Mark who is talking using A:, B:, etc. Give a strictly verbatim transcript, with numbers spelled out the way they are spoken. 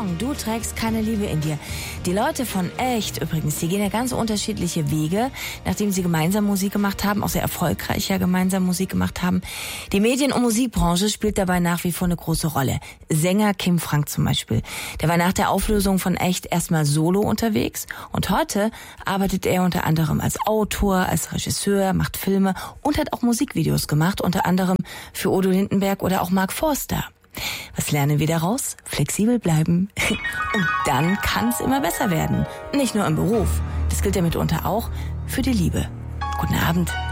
A: Song Du trägst keine Liebe in dir. Die Leute von Echt übrigens, die gehen ja ganz unterschiedliche Wege, nachdem sie gemeinsam Musik gemacht haben, auch sehr erfolgreich ja gemeinsam Musik gemacht haben. Die Medien- und Musikbranche spielt dabei nach wie vor eine große Rolle. Sänger Kim Frank zum Beispiel. Der war nach der Auflösung von Echt erstmal solo unterwegs und heute arbeitet er unter anderem als Autor, als Regisseur, macht Filme und hat auch Musikvideos gemacht, unter anderem für Udo Lindenberg oder auch Mark Forster. Was lernen wir daraus? Flexibel bleiben. Und dann kann es immer besser werden. Nicht nur im Beruf. Das gilt ja mitunter auch für die Liebe. Guten Abend.